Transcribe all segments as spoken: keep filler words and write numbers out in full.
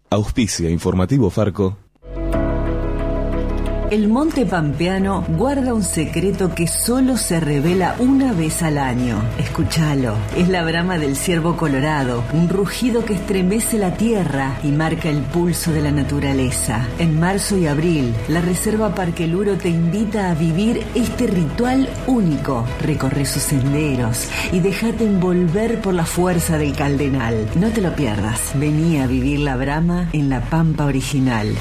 Auspicia Informativo Farco. El monte pampeano guarda un secreto que solo se revela una vez al año. Escúchalo. Es la brama del ciervo colorado, un rugido que estremece la tierra y marca el pulso de la naturaleza. En marzo y abril, la Reserva Parque Luro te invita a vivir este ritual único. Recorre sus senderos y déjate envolver por la fuerza del caldenal. No te lo pierdas. Vení a vivir la brama en la Pampa original.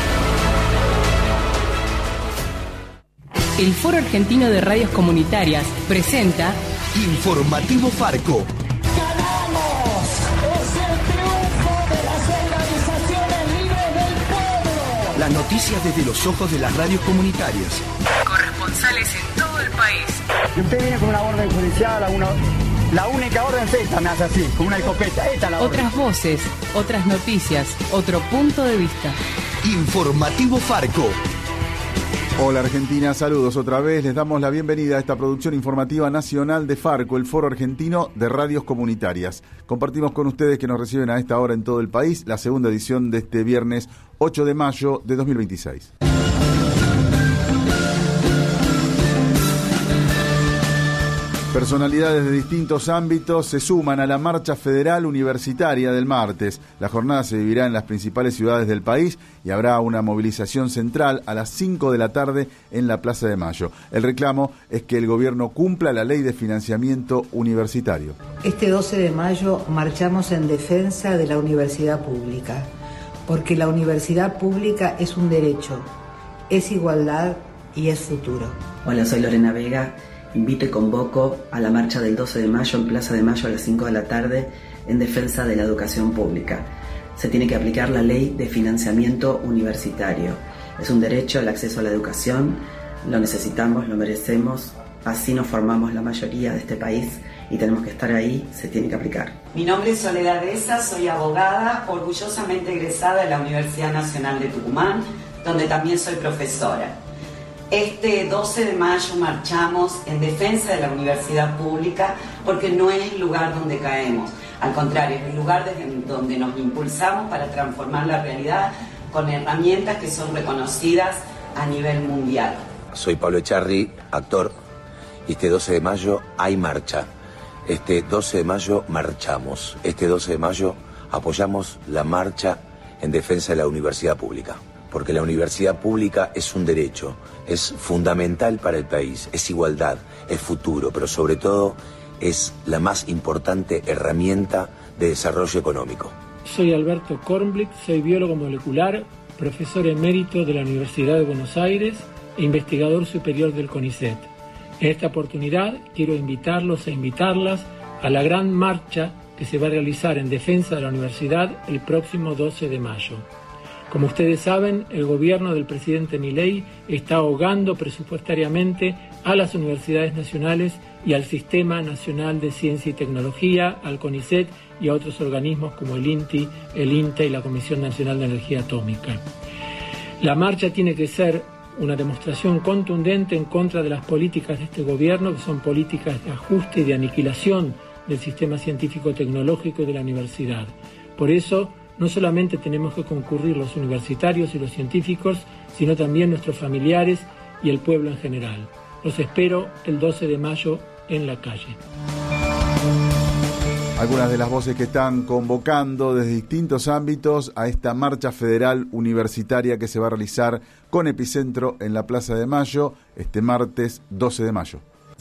El Foro Argentino de Radios Comunitarias presenta Informativo Farco. ¡Ganamos! ¡Es el triunfo de las organizaciones libres del pueblo! Las noticias desde los ojos de las radios comunitarias. Corresponsales en todo el país. Y usted viene con una orden judicial, a una, la única orden es esta, me hace así, con una escopeta. Esta es la orden. Otras voces, otras noticias, otro punto de vista. Informativo Farco. Hola Argentina, saludos otra vez. Les damos la bienvenida a esta producción informativa nacional de Farco, el Foro Argentino de Radios Comunitarias. Compartimos con ustedes que nos reciben a esta hora en todo el país la segunda edición de este viernes ocho de mayo de dos mil veintiséis. Personalidades de distintos ámbitos se suman a la Marcha Federal Universitaria del martes. La jornada se vivirá en las principales ciudades del país y habrá una movilización central a las cinco de la tarde en la Plaza de Mayo. El reclamo es que el gobierno cumpla la ley de financiamiento universitario. Este doce de mayo marchamos en defensa de la universidad pública, porque la universidad pública es un derecho, es igualdad y es futuro. Hola, soy Lorena Vega. Invito y convoco a la marcha del doce de mayo en Plaza de Mayo a las cinco de la tarde en defensa de la educación pública. Se tiene que aplicar la ley de financiamiento universitario. Es un derecho el acceso a la educación, lo necesitamos, lo merecemos, así nos formamos la mayoría de este país y tenemos que estar ahí, se tiene que aplicar. Mi nombre es Soledad Esa, soy abogada, orgullosamente egresada de la Universidad Nacional de Tucumán, donde también soy profesora. Este doce de mayo marchamos en defensa de la universidad pública porque no es el lugar donde caemos, al contrario, es el lugar desde donde nos impulsamos para transformar la realidad con herramientas que son reconocidas a nivel mundial. Soy Pablo Echarri, actor, y este doce de mayo hay marcha. Este doce de mayo marchamos, este doce de mayo apoyamos la marcha en defensa de la universidad pública. Porque la universidad pública es un derecho, es fundamental para el país, es igualdad, es futuro, pero sobre todo es la más importante herramienta de desarrollo económico. Soy Alberto Kornblick, soy biólogo molecular, profesor emérito de la Universidad de Buenos Aires e investigador superior del CONICET. En esta oportunidad quiero invitarlos e invitarlas a la gran marcha que se va a realizar en defensa de la universidad el próximo doce de mayo. Como ustedes saben, el gobierno del presidente Milei está ahogando presupuestariamente a las universidades nacionales y al Sistema Nacional de Ciencia y Tecnología, al CONICET y a otros organismos como el INTI, el INTA y la Comisión Nacional de Energía Atómica. La marcha tiene que ser una demostración contundente en contra de las políticas de este gobierno, que son políticas de ajuste y de aniquilación del sistema científico-tecnológico y de la universidad. Por eso, no solamente tenemos que concurrir los universitarios y los científicos, sino también nuestros familiares y el pueblo en general. Los espero el doce de mayo en la calle. Algunas de las voces que están convocando desde distintos ámbitos a esta marcha federal universitaria que se va a realizar con epicentro en la Plaza de Mayo este martes doce de mayo.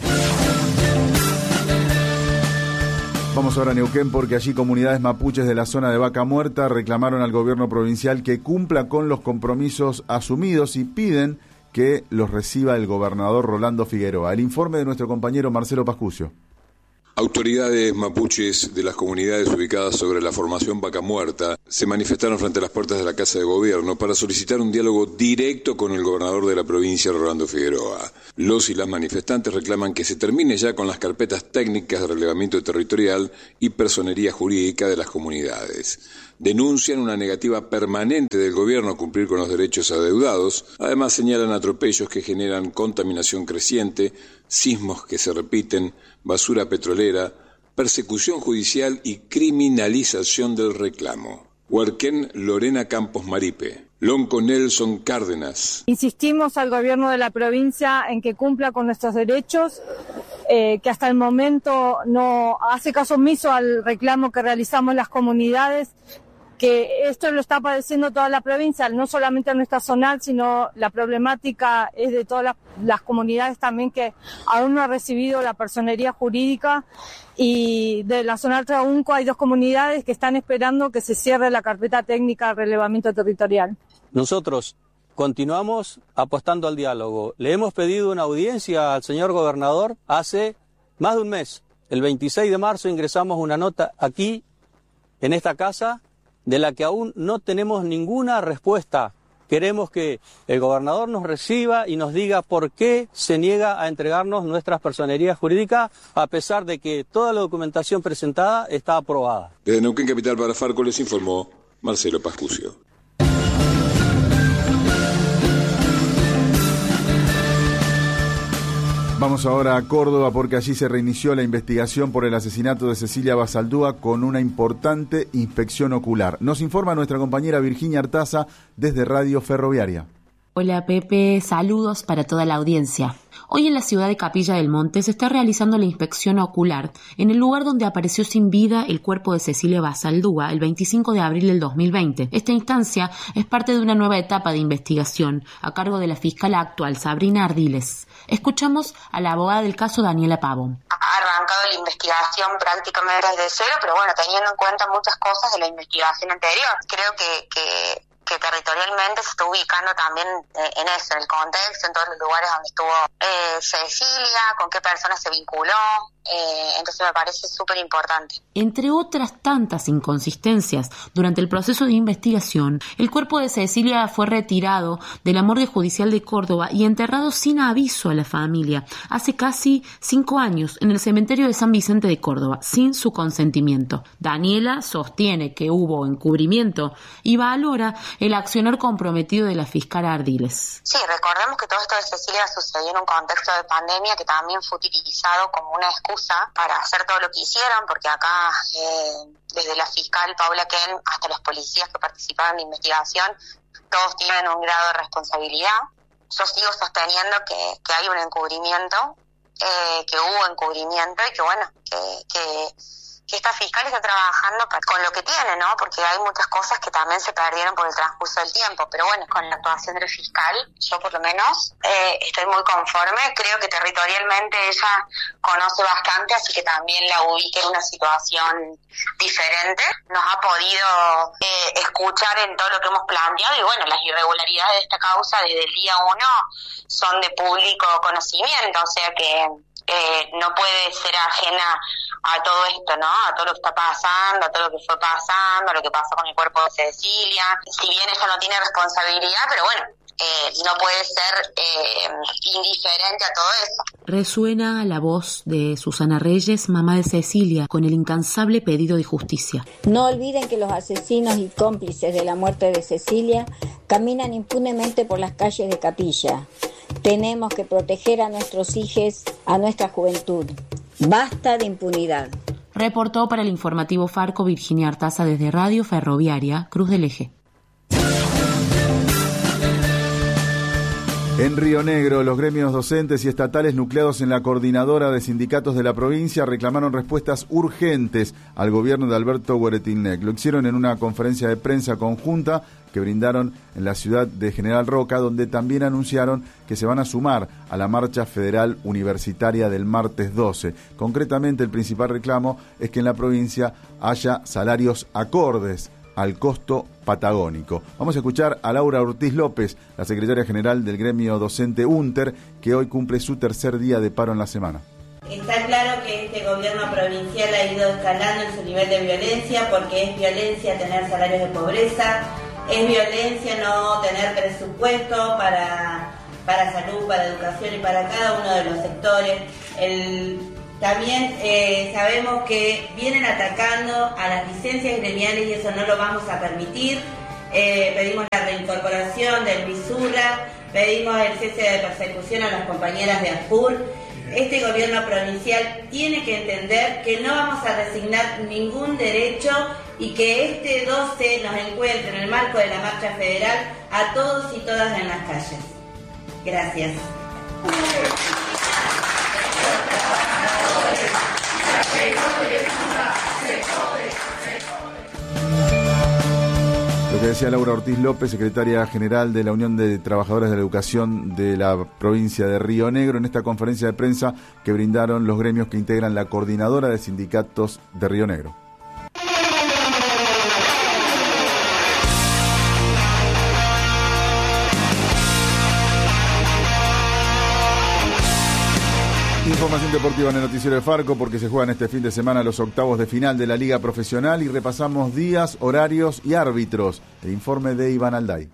Vamos ahora a Neuquén porque allí comunidades mapuches de la zona de Vaca Muerta reclamaron al gobierno provincial que cumpla con los compromisos asumidos y piden que los reciba el gobernador Rolando Figueroa. El informe de nuestro compañero Marcelo Pascucio. Autoridades mapuches de las comunidades ubicadas sobre la formación Vaca Muerta se manifestaron frente a las puertas de la Casa de Gobierno para solicitar un diálogo directo con el gobernador de la provincia, Rolando Figueroa. Los y las manifestantes reclaman que se termine ya con las carpetas técnicas de relevamiento territorial y personería jurídica de las comunidades. Denuncian una negativa permanente del gobierno a cumplir con los derechos adeudados. Además señalan atropellos que generan contaminación creciente, sismos que se repiten, basura petrolera, persecución judicial y criminalización del reclamo. Huarquén Lorena Campos Maripe, Lonco Nelson Cárdenas. Insistimos al gobierno de la provincia en que cumpla con nuestros derechos, eh, que hasta el momento no hace caso omiso al reclamo que realizamos las comunidades, que esto lo está padeciendo toda la provincia, no solamente nuestra zonal, sino la problemática es de todas las, las comunidades también que aún no ha recibido la personería jurídica, y de la zonal Traunco hay dos comunidades que están esperando que se cierre la carpeta técnica de relevamiento territorial. Nosotros continuamos apostando al diálogo. Le hemos pedido una audiencia al señor gobernador hace más de un mes. El veintiséis de marzo ingresamos una nota aquí, en esta casa, de la que aún no tenemos ninguna respuesta. Queremos que el gobernador nos reciba y nos diga por qué se niega a entregarnos nuestras personerías jurídicas, a pesar de que toda la documentación presentada está aprobada. Desde Neuquén Capital para Farco les informó Marcelo Pascucio. Vamos ahora a Córdoba porque allí se reinició la investigación por el asesinato de Cecilia Basaldúa con una importante inspección ocular. Nos informa nuestra compañera Virginia Artaza desde Radio Ferroviaria. Hola Pepe, saludos para toda la audiencia. Hoy en la ciudad de Capilla del Monte se está realizando la inspección ocular en el lugar donde apareció sin vida el cuerpo de Cecilia Basaldúa el veinticinco de abril del dos mil veinte. Esta instancia es parte de una nueva etapa de investigación a cargo de la fiscal actual Sabrina Ardiles. Escuchamos a la abogada del caso, Daniela Pavón. Ha arrancado la investigación prácticamente desde cero, pero bueno, teniendo en cuenta muchas cosas de la investigación anterior. Creo que, que, que territorialmente se está ubicando también en eso, en el contexto, en todos los lugares donde estuvo eh, Cecilia, con qué personas se vinculó. Eh, entonces me parece súper importante. Entre otras tantas inconsistencias, durante el proceso de investigación, el cuerpo de Cecilia fue retirado de la morgue judicial de Córdoba y enterrado sin aviso a la familia, hace casi cinco años, en el cementerio de San Vicente de Córdoba, sin su consentimiento. Daniela sostiene que hubo encubrimiento y valora el accionar comprometido de la fiscal Ardiles. Sí, recordemos que todo esto de Cecilia sucedió en un contexto de pandemia que también fue utilizado como una excusa para hacer todo lo que hicieron, porque acá eh, desde la fiscal Paula Ken hasta los policías que participaron en la investigación, todos tienen un grado de responsabilidad. Yo sigo sosteniendo que, que hay un encubrimiento, eh, que hubo encubrimiento y que bueno, que, que, que esta fiscal está trabajando con lo que tiene, ¿no? Porque hay muchas cosas que también se perdieron por el transcurso del tiempo, pero bueno, con la actuación del fiscal, yo por lo menos eh, estoy muy conforme. Creo que territorialmente ella conoce bastante, así que también la ubica en una situación diferente. Nos ha podido eh, escuchar en todo lo que hemos planteado y bueno, las irregularidades de esta causa desde el día uno son de público conocimiento, o sea que Eh, no puede ser ajena a todo esto, ¿no? A todo lo que está pasando, a todo lo que fue pasando, a lo que pasó con el cuerpo de Cecilia. Si bien ella no tiene responsabilidad, pero bueno, eh, no puede ser eh, indiferente a todo eso. Resuena la voz de Susana Reyes, mamá de Cecilia, con el incansable pedido de justicia. No olviden que los asesinos y cómplices de la muerte de Cecilia caminan impunemente por las calles de Capilla. Tenemos que proteger a nuestros hijos, a nuestra juventud. Basta de impunidad. Reportó para el informativo Farco Virginia Artaza desde Radio Ferroviaria, Cruz del Eje. En Río Negro, los gremios docentes y estatales nucleados en la coordinadora de sindicatos de la provincia reclamaron respuestas urgentes al gobierno de Alberto Gueretilnec. Lo hicieron en una conferencia de prensa conjunta que brindaron en la ciudad de General Roca, donde también anunciaron que se van a sumar a la marcha federal universitaria del martes doce. Concretamente, el principal reclamo es que en la provincia haya salarios acordes al costo patagónico. Vamos a escuchar a Laura Ortiz López, la secretaria general del gremio docente UNTER, que hoy cumple su tercer día de paro en la semana. Está claro que este gobierno provincial ha ido escalando en su nivel de violencia, porque es violencia tener salarios de pobreza, es violencia no tener presupuesto para, para salud, para educación y para cada uno de los sectores. El También eh, sabemos que vienen atacando a las licencias gremiales y eso no lo vamos a permitir. Eh, pedimos la reincorporación del Visura, pedimos el cese de persecución a las compañeras de ASPUR. Este gobierno provincial tiene que entender que no vamos a resignar ningún derecho y que este doce nos encuentre en el marco de la Marcha Federal a todos y todas en las calles. Gracias. Lo que decía Laura Ortiz López, secretaria general de la Unión de Trabajadores de la Educación de la provincia de Río Negro, en esta conferencia de prensa que brindaron los gremios que integran la coordinadora de sindicatos de Río Negro. Información deportiva en el noticiero de Farco, porque se juegan este fin de semana los octavos de final de la Liga Profesional y repasamos días, horarios y árbitros. El informe de Iván Alday.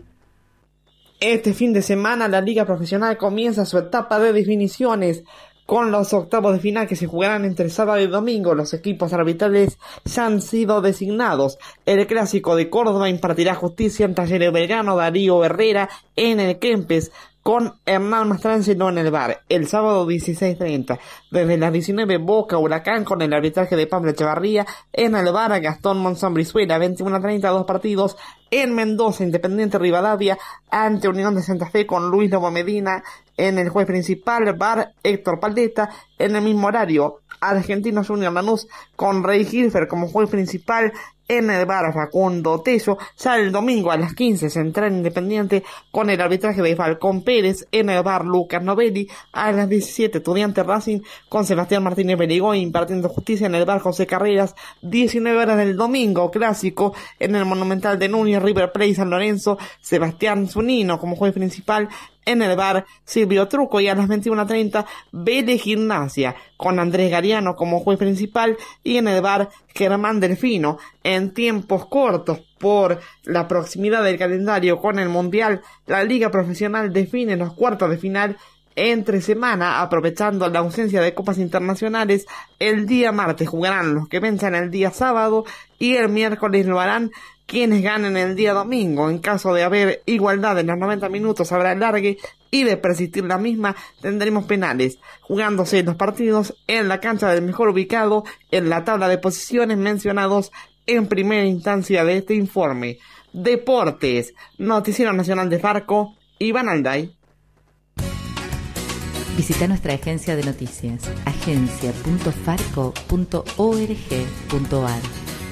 Este fin de semana la Liga Profesional comienza su etapa de definiciones con los octavos de final que se jugarán entre sábado y domingo. Los equipos arbitrales ya han sido designados. El Clásico de Córdoba impartirá justicia en Talleres Belgrano, Darío Herrera en el Kempes, con Hernán Mastrangelo en el V A R, el sábado dieciséis treinta. Desde las diecinueve, Boca Huracán con el arbitraje de Pablo Echevarría en el V A R, Gastón Monzón Brizuela, veintiuno treinta, dos partidos. En Mendoza, Independiente Rivadavia ante Unión de Santa Fe con Luis Lobo Medina en el juez principal, V A R Héctor Paldeta. En el mismo horario, Argentinos Junior Lanús con Rey Hilfer como juez principal en el V A R Facundo Tello. Ya el domingo a las quince, Central Independiente con el arbitraje de Falcón Pérez. En el V A R Lucas Novelli. A las diecisiete, Estudiante Racing con Sebastián Martínez Beligó impartiendo justicia en el V A R José Carreras. diecinueve horas del domingo, Clásico en el Monumental de Núñez, River Plate San Lorenzo, Sebastián Zunino como juez principal. En el V A R Silvio Truco. Y a las veintiuno treinta, Vélez Gimnasia con Andrés Gariano como juez principal. Y en el V A R Germán Delfino. En tiempos cortos, por la proximidad del calendario con el Mundial, la Liga Profesional define los cuartos de final entre semana, aprovechando la ausencia de copas internacionales. El día martes jugarán los que venzan el día sábado y el miércoles lo harán quienes ganen el día domingo. En caso de haber igualdad en los noventa minutos habrá alargue y de persistir la misma tendremos penales, jugándose los partidos en la cancha del mejor ubicado en la tabla de posiciones mencionados en primera instancia de este informe. Deportes, Noticiero Nacional de Farco, Iván Alday. Visita nuestra agencia de noticias, agencia punto farco punto org punto ar.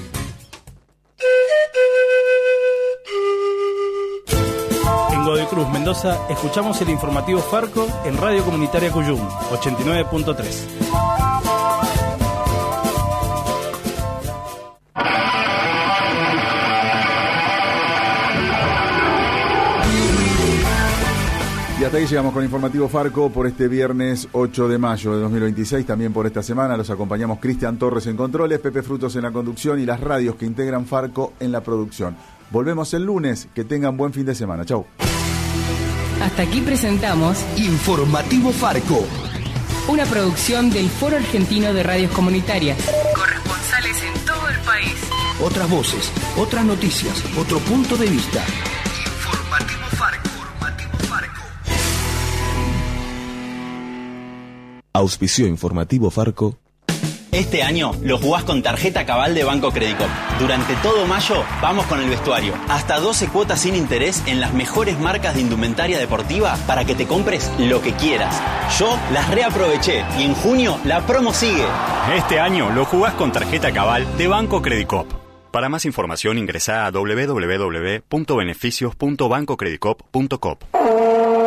En Godoy Cruz, Mendoza, escuchamos el informativo Farco en Radio Comunitaria Cuyum, ochenta y nueve punto tres. Y hasta ahí llegamos con Informativo Farco por este viernes ocho de mayo de dos mil veintiséis. También por esta semana los acompañamos Cristian Torres en controles, Pepe Frutos en la conducción y las radios que integran Farco en la producción. Volvemos el lunes. Que tengan buen fin de semana. Chau. Hasta aquí presentamos Informativo Farco, una producción del Foro Argentino de Radios Comunitarias. Corresponsales en todo el país. Otras voces, otras noticias, otro punto de vista. Informativo Farco. Auspició Informativo Farco. Este año lo jugás con tarjeta Cabal de Banco Credicop. Durante todo mayo vamos con el vestuario. Hasta doce cuotas sin interés en las mejores marcas de indumentaria deportiva para que te compres lo que quieras. Yo las reaproveché y en junio la promo sigue. Este año lo jugás con tarjeta Cabal de Banco Credicop. Para más información ingresá a doble u doble u doble u punto beneficios punto banco credicop punto com.